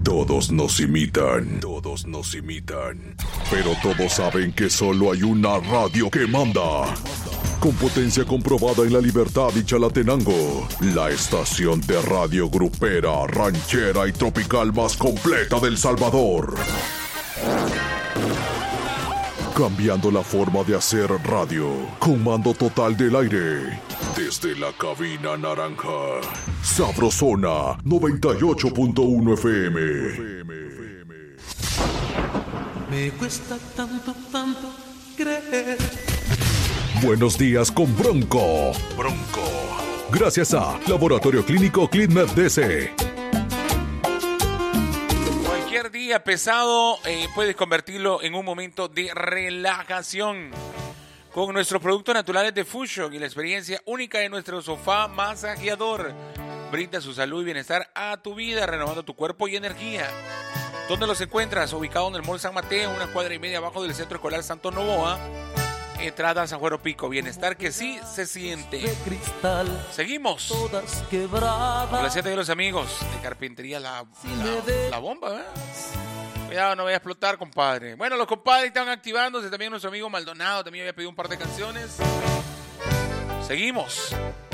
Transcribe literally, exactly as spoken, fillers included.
Todos nos imitan, todos nos imitan, pero todos saben que solo hay una radio que manda. Con potencia comprobada en La Libertad y Chalatenango, la estación de radio grupera, ranchera y tropical más completa del Salvador. Cambiando la forma de hacer radio, con mando total del aire. Desde la cabina naranja, Sabrosona noventa y ocho punto uno F M. Me cuesta tanto, tanto creer. Buenos días con Bronco. Bronco. Gracias a Laboratorio Clínico ClínicMed D C. Cualquier día pesado eh, puedes convertirlo en un momento de relajación. Con nuestros productos naturales de Fusion y la experiencia única de nuestro sofá masajeador. Brinda su salud y bienestar a tu vida, renovando tu cuerpo y energía. ¿Dónde los encuentras? Ubicado en el Mall San Mateo, una cuadra y media abajo del Centro Escolar Santo Novoa. Entrada a San Juan Pico. Bienestar que sí se siente. Seguimos. Con la siete de los amigos de Carpintería La, la, la Bomba, ¿eh? Cuidado, no vaya a explotar, compadre. Bueno, los compadres están activándose. También nuestro amigo Maldonado también había pedido un par de canciones. Seguimos.